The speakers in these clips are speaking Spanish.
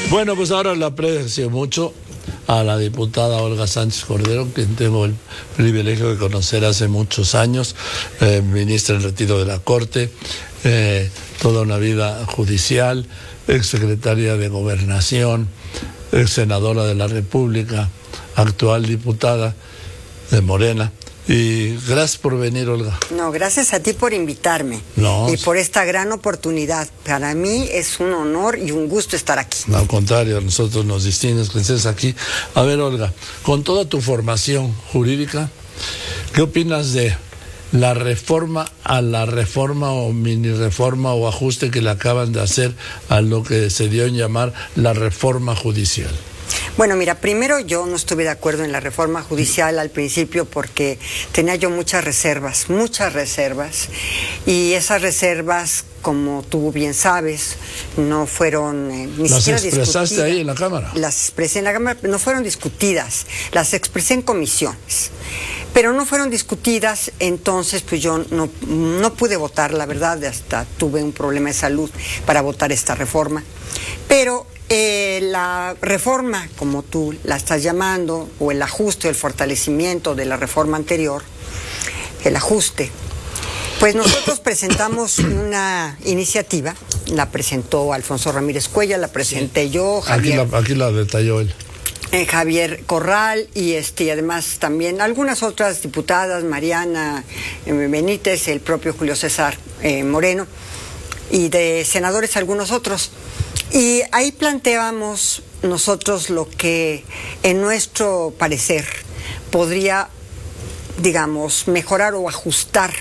Bueno, pues ahora le aprecio mucho a la diputada Olga Sánchez Cordero, quien tengo el privilegio de conocer hace muchos años, ministra en retiro de la Corte, toda una vida judicial, exsecretaria de Gobernación, ex senadora de la República, actual diputada de Morena. Y gracias por venir, Olga. No, gracias a ti por invitarme y por esta gran oportunidad. Para mí es un honor y un gusto estar aquí. No, al contrario, a nosotros nos distingues que estés aquí. A ver, Olga, con toda tu formación jurídica, ¿qué opinas de la reforma a la reforma o mini reforma o ajuste que le acaban de hacer a lo que se dio en llamar la reforma judicial? Bueno, mira, primero yo no estuve de acuerdo en la reforma judicial al principio porque tenía yo muchas reservas, y esas reservas, como tú bien sabes, no fueron ni siquiera discutidas. ¿Las expresaste ahí en la Cámara? Las expresé en la Cámara, pero no fueron discutidas, las expresé en comisiones, pero no fueron discutidas. Entonces pues yo no pude votar, la verdad, hasta tuve un problema de salud para votar esta reforma, pero la reforma, como tú la estás llamando, o el ajuste, el fortalecimiento de la reforma anterior, el ajuste, pues nosotros presentamos una iniciativa, la presentó Alfonso Ramírez Cuellar, la presenté yo, Javier, aquí la detalló él. Javier Corral y además también algunas otras diputadas, Mariana Benítez, el propio Julio César Moreno, y de senadores algunos otros. Y ahí planteamos nosotros lo que en nuestro parecer podría, digamos, mejorar o ajustar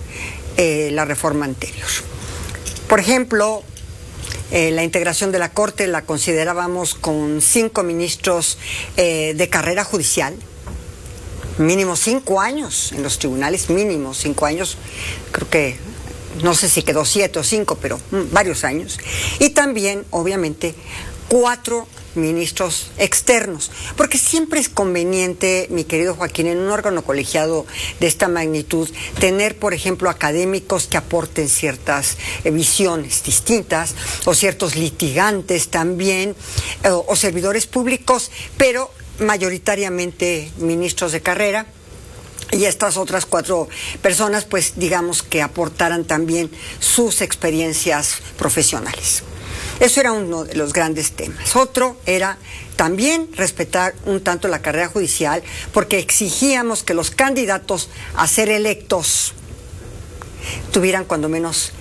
la reforma anterior. Por ejemplo, la integración de la Corte la considerábamos con 5 ministros de carrera judicial, mínimo 5 años en los tribunales, mínimo 5 años, creo que no sé si quedó 7 o 5, pero varios años. Y también, obviamente, 4 ministros externos, porque siempre es conveniente, mi querido Joaquín, en un órgano colegiado de esta magnitud, tener, por ejemplo, académicos que aporten ciertas visiones distintas, o ciertos litigantes también, o servidores públicos, pero mayoritariamente ministros de carrera. Y estas otras 4 personas, pues digamos que aportaran también sus experiencias profesionales. Eso era uno de los grandes temas. Otro era también respetar un tanto la carrera judicial, porque exigíamos que los candidatos a ser electos tuvieran cuando menos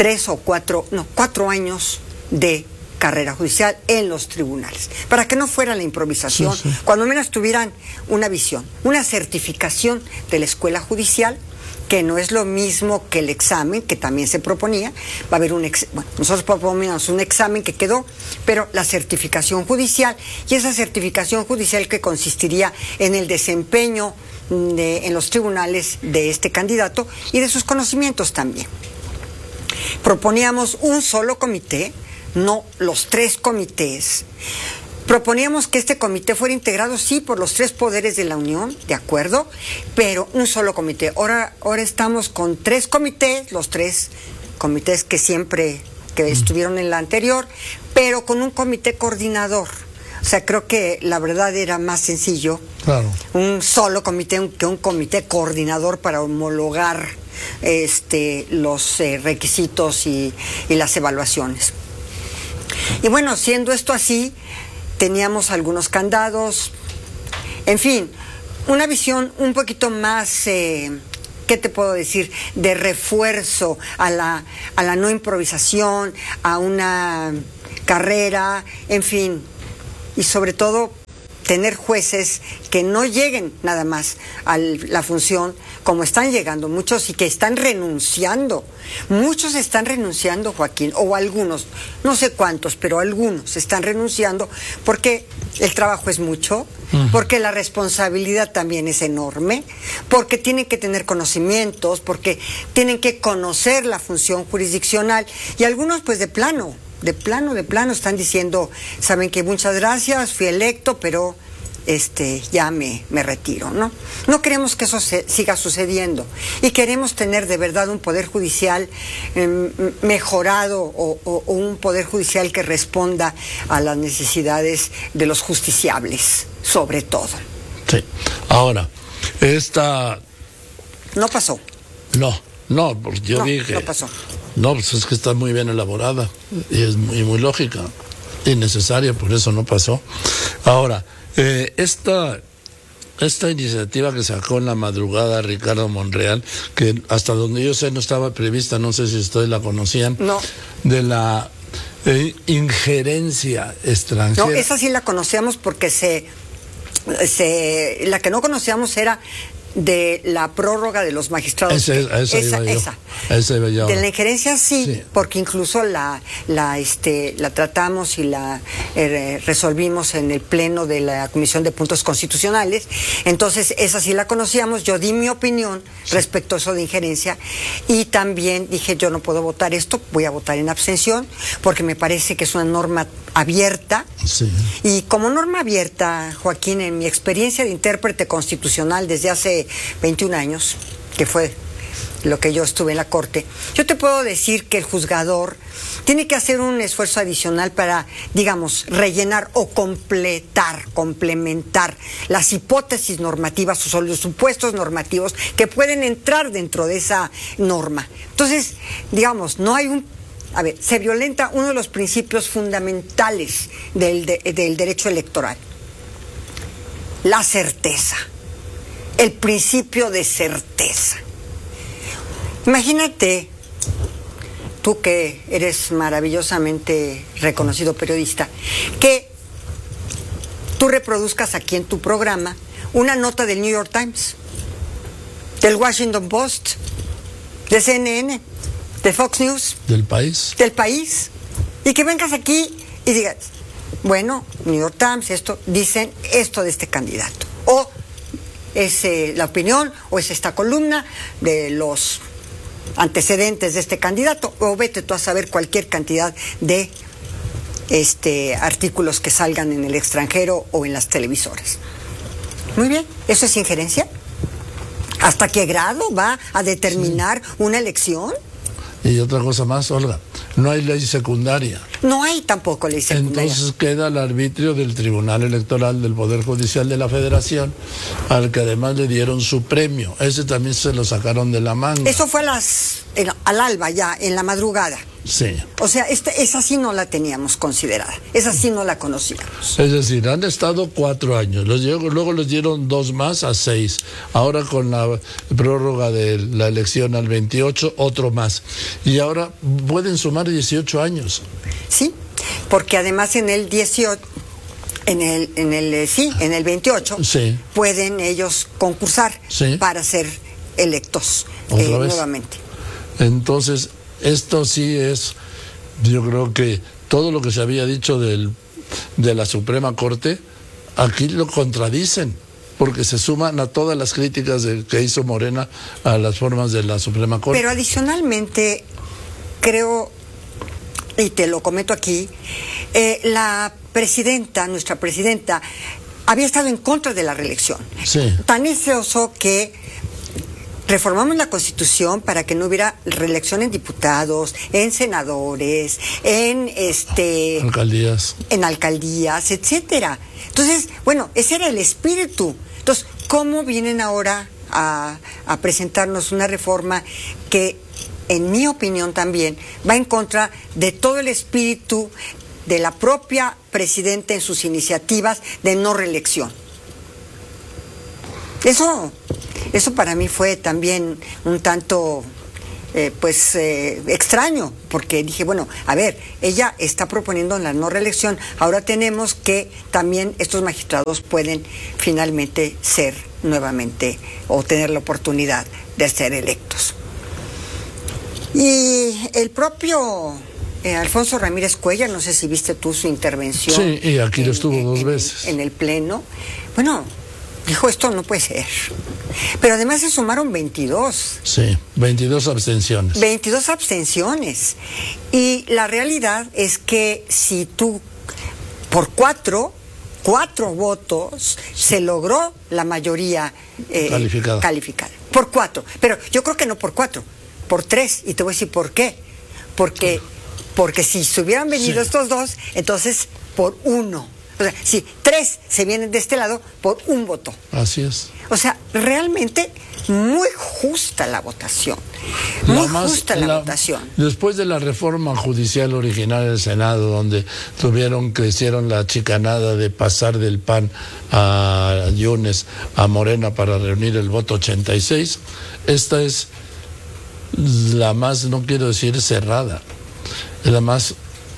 4 años de carrera judicial en los tribunales, para que no fuera la improvisación, sí. Cuando menos tuvieran una visión, una certificación de la escuela judicial, que no es lo mismo que el examen que también se proponía. Va a haber nosotros proponemos un examen que quedó, pero la certificación judicial, y esa certificación judicial que consistiría en el desempeño en los tribunales de este candidato y de sus conocimientos también. Proponíamos un solo comité, no los 3 comités. Proponíamos que este comité fuera integrado, sí, por los 3 poderes de la Unión, de acuerdo, pero un solo comité. Ahora estamos con 3 comités, los 3 comités que estuvieron en la anterior, pero con un comité coordinador. O sea, creo que la verdad era más sencillo, claro, un solo comité que un comité coordinador para homologar los requisitos y las evaluaciones. Y bueno, siendo esto así, teníamos algunos candados, en fin, una visión un poquito más, ¿qué te puedo decir?, de refuerzo a la no improvisación, a una carrera, en fin, y sobre todo tener jueces que no lleguen nada más a la función como están llegando muchos y que están renunciando. Muchos están renunciando, Joaquín, o algunos, no sé cuántos, pero algunos están renunciando porque el trabajo es mucho, porque la responsabilidad también es enorme, porque tienen que tener conocimientos, porque tienen que conocer la función jurisdiccional, y algunos pues de plano están diciendo, saben que muchas gracias, fui electo, pero ya me retiro, ¿no? No queremos que eso siga sucediendo y queremos tener de verdad un poder judicial mejorado o un poder judicial que responda a las necesidades de los justiciables, sobre todo. Sí. Ahora, No pasó. No, porque yo dije... No pasó. No, pues es que está muy bien elaborada y es muy lógica y necesaria, por eso no pasó. Ahora, esta iniciativa que sacó en la madrugada Ricardo Monreal, que hasta donde yo sé no estaba prevista, no sé si ustedes la conocían, no, de la injerencia extranjera. No, esa sí la conocíamos porque la que no conocíamos era de la prórroga de los magistrados. Esa iba yo. De la injerencia sí, porque incluso la tratamos y la resolvimos en el pleno de la Comisión de Puntos Constitucionales. Entonces esa sí la conocíamos. Yo di mi opinión respecto a eso de injerencia y también dije, yo no puedo votar esto, voy a votar en abstención porque me parece que es una norma abierta. Sí. Y como norma abierta, Joaquín, en mi experiencia de intérprete constitucional desde hace 21 años, que fue lo que yo estuve en la Corte, yo te puedo decir que el juzgador tiene que hacer un esfuerzo adicional para, digamos, rellenar o complementar las hipótesis normativas o los supuestos normativos que pueden entrar dentro de esa norma. Entonces, digamos, se violenta uno de los principios fundamentales del derecho electoral: la certeza, el principio de certeza. Imagínate, tú que eres maravillosamente reconocido periodista, que tú reproduzcas aquí en tu programa una nota del New York Times, del Washington Post, de CNN, de Fox News, del país, y que vengas aquí y digas, bueno, New York Times, dicen esto de este candidato, o es la opinión, o es esta columna de los antecedentes de este candidato, o vete tú a saber cualquier cantidad de artículos que salgan en el extranjero o en las televisoras. Muy bien, ¿eso es injerencia? ¿Hasta qué grado va a determinar una elección? Y otra cosa más, Olga, no hay ley secundaria. No hay tampoco ley secundaria. Entonces queda al arbitrio del Tribunal Electoral del Poder Judicial de la Federación, al que además le dieron su premio. Ese también se lo sacaron de la manga. Eso fue al alba ya, en la madrugada. Sí. O sea, esa sí no la teníamos considerada, esa sí no la conocíamos. Es decir, han estado 4 años, luego les dieron 2 más a 6, ahora con la prórroga de la elección al 28, otro más, y ahora pueden sumar 18 años. Sí, porque además en el 18, en el 28, sí, pueden ellos concursar, sí, para ser electos nuevamente. Entonces, esto sí es, yo creo que todo lo que se había dicho de la Suprema Corte, aquí lo contradicen, porque se suman a todas las críticas que hizo Morena a las formas de la Suprema Corte. Pero adicionalmente, creo, y te lo comento aquí, nuestra presidenta, había estado en contra de la reelección. Sí. Tan es eso que reformamos la Constitución para que no hubiera reelección en diputados, en senadores, en alcaldías, etcétera. Entonces, bueno, ese era el espíritu. Entonces, ¿cómo vienen ahora a presentarnos una reforma que, en mi opinión también, va en contra de todo el espíritu de la propia presidenta en sus iniciativas de no reelección? Eso para mí fue también un tanto extraño, porque dije, bueno, a ver, ella está proponiendo la no reelección, ahora tenemos que también estos magistrados pueden finalmente ser nuevamente o tener la oportunidad de ser electos. Y el propio Alfonso Ramírez Cuellar, no sé si viste tú su intervención. Sí, y aquí lo estuvo 2 veces. En el Pleno. Bueno, dijo, esto no puede ser. Pero además se sumaron 22. Sí, 22 abstenciones. 22 abstenciones. Y la realidad es que si tú, por 4, 4 votos se logró la mayoría calificada. Por 4. Pero yo creo que no por 4, por 3. Y te voy a decir por qué. Porque si se hubieran venido estos dos, entonces por 1. O sea, si 3 se vienen de este lado, por 1 voto. Así es. O sea, realmente muy justa la votación. Muy justa la votación. Después de la reforma judicial original del Senado, donde hicieron la chicanada de pasar del PAN a Yunes, a Morena para reunir el voto 86, esta es la más, no quiero decir cerrada, es la más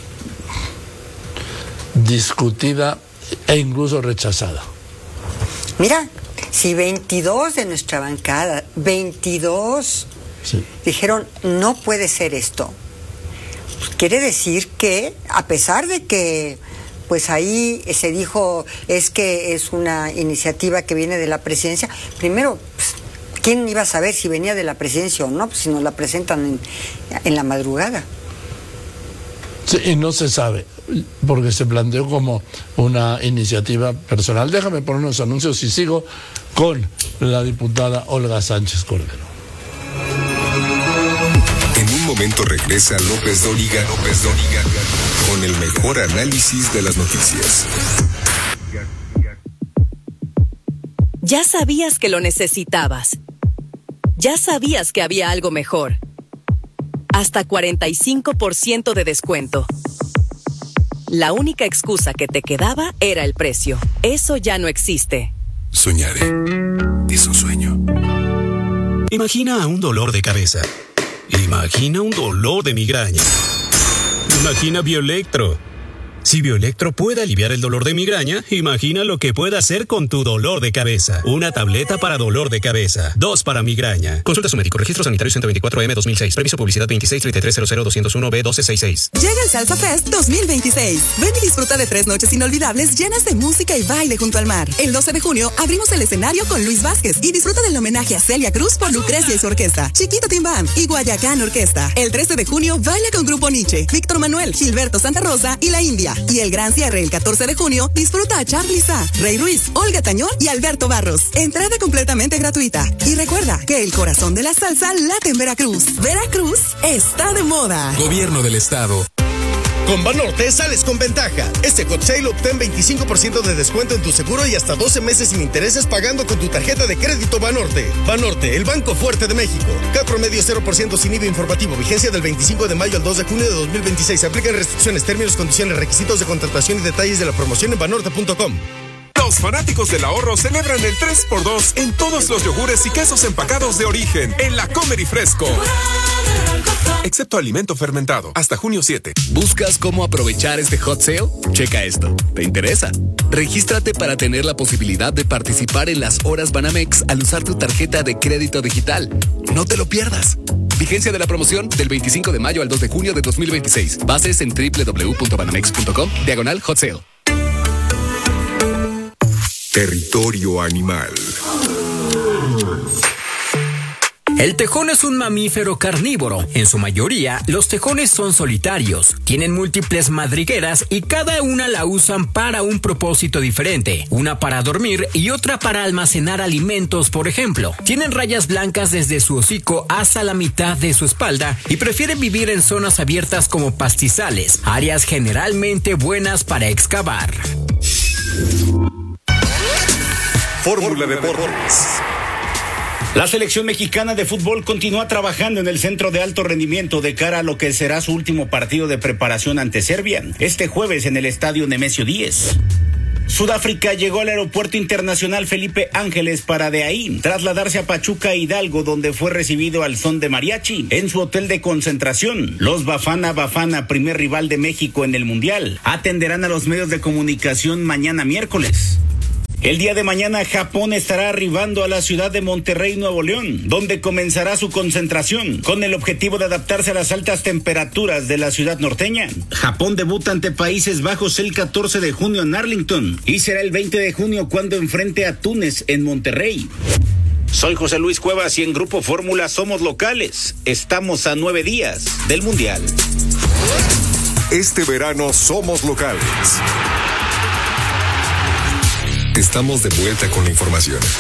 discutida e incluso rechazada. Mira, si 22 de nuestra bancada, 22 dijeron no puede ser esto, pues quiere decir que a pesar de que pues ahí se dijo es que es una iniciativa que viene de la presidencia, primero pues, ¿quién iba a saber si venía de la presidencia o no? Pues si nos la presentan en la madrugada. Sí, y no se sabe, porque se planteó como una iniciativa personal. Déjame poner unos anuncios y sigo con la diputada Olga Sánchez Cordero. En un momento regresa López Dóriga con el mejor análisis de las noticias. Ya sabías que lo necesitabas. Ya sabías que había algo mejor. Hasta 45% de descuento. La única excusa que te quedaba era el precio. Eso ya no existe. Soñaré. Es un sueño. Imagina un dolor de cabeza. Imagina un dolor de migraña. Imagina Bioelectro. Si Bioelectro puede aliviar el dolor de migraña, imagina lo que puede hacer con tu dolor de cabeza. Una tableta para dolor de cabeza. 2 para migraña. Consulta a su médico. Registro sanitario 124M 2006. Previso publicidad 2633000201B1266. Llega el Salsa Fest 2026. Ven y disfruta de 3 noches inolvidables llenas de música y baile junto al mar. El 12 de junio abrimos el escenario con Luis Vázquez y disfruta del homenaje a Celia Cruz por Lucrecia y su orquesta, Chiquito Tim Bam y Guayacán Orquesta. El 13 de junio baila con Grupo Nietzsche, Víctor Manuel, Gilberto Santa Rosa y La India. Y el gran cierre el 14 de junio, disfruta a Charly Sa, Rey Ruiz, Olga Tañón y Alberto Barros. Entrada completamente gratuita. Y recuerda que el corazón de la salsa late en Veracruz. Veracruz está de moda. Gobierno del Estado. Con Banorte sales con ventaja. Este hot sale obtén 25% de descuento en tu seguro y hasta 12 meses sin intereses pagando con tu tarjeta de crédito Banorte. Banorte, el banco fuerte de México. CAT promedio 0% sin IVA informativo. Vigencia del 25 de mayo al 2 de junio de 2026. Aplican restricciones, términos, condiciones, requisitos de contratación y detalles de la promoción en banorte.com. Los fanáticos del ahorro celebran el 3x2 en todos los yogures y quesos empacados de origen en la Comer y Fresco. Excepto alimento fermentado, hasta junio 7. ¿Buscas cómo aprovechar este hot sale? Checa esto. ¿Te interesa? Regístrate para tener la posibilidad de participar en las horas Banamex al usar tu tarjeta de crédito digital. No te lo pierdas. Vigencia de la promoción del 25 de mayo al 2 de junio de 2026. Bases en www.banamex.com/hot sale. Territorio animal. El tejón es un mamífero carnívoro. En su mayoría, los tejones son solitarios. Tienen múltiples madrigueras y cada una la usan para un propósito diferente. Una para dormir y otra para almacenar alimentos, por ejemplo. Tienen rayas blancas desde su hocico hasta la mitad de su espalda y prefieren vivir en zonas abiertas como pastizales, áreas generalmente buenas para excavar. Fórmula Deportes. La selección mexicana de fútbol continúa trabajando en el centro de alto rendimiento de cara a lo que será su último partido de preparación ante Serbia, este jueves en el estadio Nemesio 10. Sudáfrica llegó al aeropuerto internacional Felipe Ángeles para de ahí trasladarse a Pachuca Hidalgo, donde fue recibido al son de mariachi en su hotel de concentración. Los Bafana Bafana, primer rival de México en el Mundial, atenderán a los medios de comunicación mañana miércoles. El día de mañana, Japón estará arribando a la ciudad de Monterrey, Nuevo León, donde comenzará su concentración, con el objetivo de adaptarse a las altas temperaturas de la ciudad norteña. Japón debuta ante Países Bajos el 14 de junio en Arlington, y será el 20 de junio cuando enfrente a Túnez en Monterrey. Soy José Luis Cuevas y en Grupo Fórmula somos locales. Estamos a 9 días del Mundial. Este verano somos locales. Estamos de vuelta con la información.